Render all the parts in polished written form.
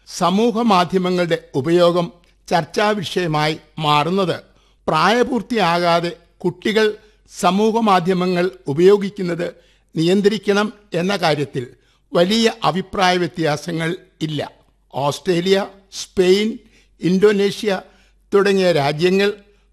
സമൂഹ മാധ്യമങ്ങളുടെ ഉപയോഗം ചർച്ചാ വിഷയമായി മാറുന്നത് പ്രായപൂർത്തിയാകാതെ കുട്ടികൾ സമൂഹ മാധ്യമങ്ങൾ ഉപയോഗിക്കുന്നത് നിയന്ത്രിക്കണം എന്ന കാര്യത്തിൽ വലിയ അഭിപ്രായ വ്യത്യാസങ്ങൾ ഇല്ല. ഓസ്ട്രേലിയ, സ്പെയിൻ, ഇന്തോനേഷ്യ തുടങ്ങിയ രാജ്യങ്ങൾ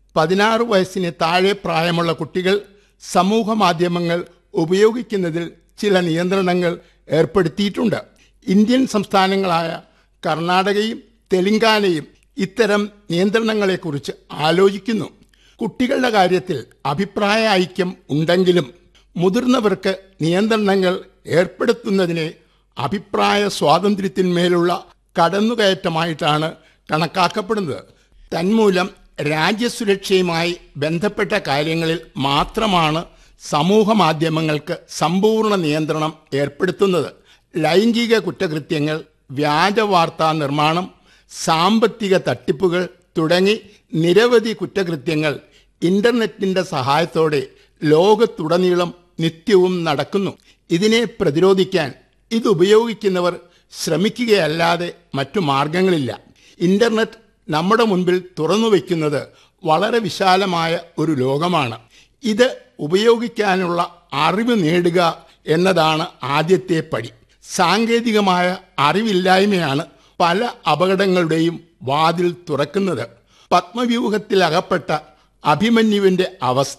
16 വയസ്സിന് താഴെ പ്രായമുള്ള കുട്ടികൾ സമൂഹ മാധ്യമങ്ങൾ ഉപയോഗിക്കുന്നതിൽ ചില നിയന്ത്രണങ്ങൾ ഏർപ്പെടുത്തിയിട്ടുണ്ട്. ഇന്ത്യൻ സംസ്ഥാനങ്ങളായ കർണാടകയും തെലങ്കാനയും ഇത്തരം നിയന്ത്രണങ്ങളെക്കുറിച്ച് ആലോചിക്കുന്നു. കുട്ടികളുടെ കാര്യത്തിൽ അഭിപ്രായ ഐക്യം ഉണ്ടെങ്കിലും മുതിർന്നവർക്ക് നിയന്ത്രണങ്ങൾ ഏർപ്പെടുത്തുന്നതിനെ അഭിപ്രായ സ്വാതന്ത്ര്യത്തിന്മേലുള്ള കടന്നുകയറ്റമായിട്ടാണ് കണക്കാക്കപ്പെടുന്നത്. തന്മൂലം രാജ്യസുരക്ഷയുമായി ബന്ധപ്പെട്ട കാര്യങ്ങളിൽ മാത്രമാണ് സമൂഹ മാധ്യമങ്ങൾക്ക് സമ്പൂർണ്ണ നിയന്ത്രണം ഏർപ്പെടുത്തുന്നത്. ലൈംഗിക കുറ്റകൃത്യങ്ങൾ, വ്യാജ വാർത്താ നിർമ്മാണം, സാമ്പത്തിക തട്ടിപ്പുകൾ തുടങ്ങി നിരവധി കുറ്റകൃത്യങ്ങൾ ഇന്റർനെറ്റിന്റെ സഹായത്തോടെ ലോകത്തുടനീളം നിത്യവും നടക്കുന്നു. ഇതിനെ പ്രതിരോധിക്കാൻ ഇതുപയോഗിക്കുന്നവർ ശ്രമിക്കുകയല്ലാതെ മറ്റു മാർഗങ്ങളില്ല. ഇന്റർനെറ്റ് നമ്മുടെ മുൻപിൽ തുറന്നു വയ്ക്കുന്നത് വളരെ വിശാലമായ ഒരു ലോകമാണ്. ഇത് ഉപയോഗിക്കാനുള്ള അറിവ് നേടുക എന്നതാണ് ആദ്യത്തെ പടി. സാങ്കേതികമായ അറിവില്ലായ്മയാണ് പല അപകടങ്ങളുടെയും വാതിൽ തുറക്കുന്നത്. പത്മവ്യൂഹത്തിൽ അകപ്പെട്ട അഭിമന്യുവിന്റെ അവസ്ഥ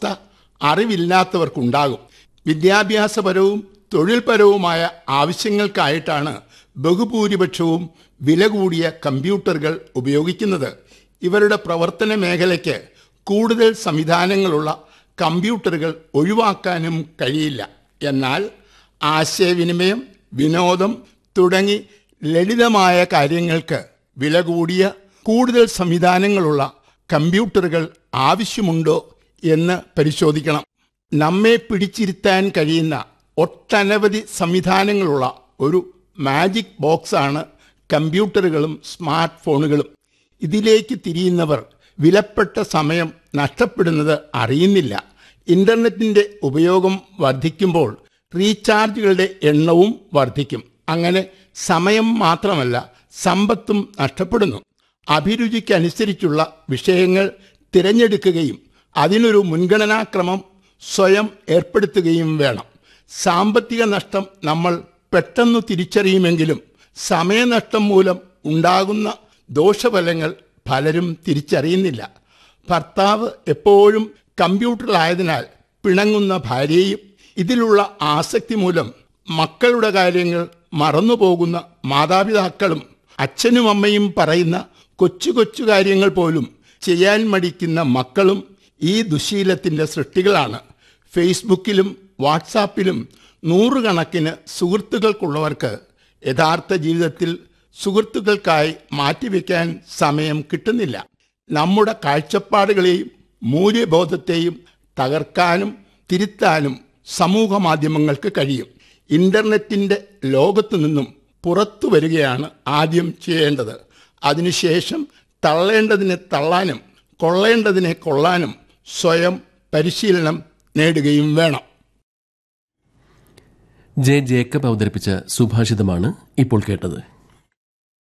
അറിവില്ലാത്തവർക്കുണ്ടാകും. വിദ്യാഭ്യാസപരവും തൊഴിൽപരവുമായ ആവശ്യങ്ങൾക്കായിട്ടാണ് ബഹുഭൂരിപക്ഷവും വില കൂടിയ കമ്പ്യൂട്ടറുകൾ ഉപയോഗിക്കുന്നത്. ഇവരുടെ പ്രവർത്തന മേഖലയ്ക്ക് കൂടുതൽ സംവിധാനങ്ങളുള്ള കമ്പ്യൂട്ടറുകൾ ഒഴിവാക്കാനും കഴിയില്ല. എന്നാൽ ആശയവിനിമയം, വിനോദം തുടങ്ങി ലളിതമായ കാര്യങ്ങൾക്ക് വില കൂടിയ കൂടുതൽ സംവിധാനങ്ങളുള്ള കമ്പ്യൂട്ടറുകൾ ആവശ്യമുണ്ടോ എന്ന് പരിശോധിക്കണം. നമ്മെ പിടിച്ചിരുത്താൻ കഴിയുന്ന ഒട്ടനവധി സംവിധാനങ്ങളുള്ള ഒരു മാജിക് ബോക്സാണ് കമ്പ്യൂട്ടറുകളും സ്മാർട്ട് ഫോണുകളും. ഇതിലേക്ക് തിരിയുന്നവർ വിലപ്പെട്ട സമയം നഷ്ടപ്പെടുന്നത് അറിയുന്നില്ല. ഇന്റർനെറ്റിന്റെ ഉപയോഗം വർദ്ധിക്കുമ്പോൾ റീചാർജുകളുടെ എണ്ണവും വർദ്ധിക്കും. അങ്ങനെ സമയം മാത്രമല്ല, സമ്പത്തും നഷ്ടപ്പെടുന്നു. അഭിരുചിക്കനുസരിച്ചുള്ള വിഷയങ്ങൾ തിരഞ്ഞെടുക്കുകയും അതിനൊരു മുൻഗണനാക്രമം സ്വയം ഏർപ്പെടുത്തുകയും വേണം. സാമ്പത്തിക നഷ്ടം നമ്മൾ പെട്ടെന്ന് തിരിച്ചറിയുമെങ്കിലും സമയനഷ്ടം മൂലം ഉണ്ടാകുന്ന ദോഷഫലങ്ങൾ പലരും തിരിച്ചറിയുന്നില്ല. ഭർത്താവ് എപ്പോഴും കമ്പ്യൂട്ടറിലായതിനാൽ പിണങ്ങുന്ന ഭാര്യയും, ഇതിലുള്ള ആസക്തി മൂലം മക്കളുടെ കാര്യങ്ങൾ മറന്നുപോകുന്ന മാതാപിതാക്കളും, അച്ഛനും അമ്മയും പറയുന്ന കൊച്ചു കൊച്ചു കാര്യങ്ങൾ പോലും ചെയ്യാൻ മടിക്കുന്ന മക്കളും ഈ ദുശീലത്തിന്റെ സൃഷ്ടികളാണ്. ഫേസ്ബുക്കിലും വാട്സാപ്പിലും നൂറുകണക്കിന് സുഹൃത്തുക്കൾക്കുള്ളവർക്ക് യഥാർത്ഥ ജീവിതത്തിൽ സുഹൃത്തുക്കൾക്കായി മാറ്റിവെക്കാൻ സമയം കിട്ടുന്നില്ല. നമ്മുടെ കാഴ്ചപ്പാടുകളെയും മൂല്യബോധത്തെയും തകർക്കാനും തിരുത്താനും സമൂഹ മാധ്യമങ്ങൾക്ക് കഴിയും. ഇന്റർനെറ്റിന്റെ ലോകത്തു നിന്നും പുറത്തു വരികയാണ് ആദ്യം ചെയ്യേണ്ടത്. അതിനുശേഷം തള്ളേണ്ടതിനെ തള്ളാനും കൊള്ളേണ്ടതിനെ കൊള്ളാനും സ്വയം പരിശീലനം നേടുകയും വേണം. ജെ ജേക്കബ് അവതരിപ്പിച്ച സുഭാഷിതമാണ് ഇപ്പോൾ കേട്ടത്.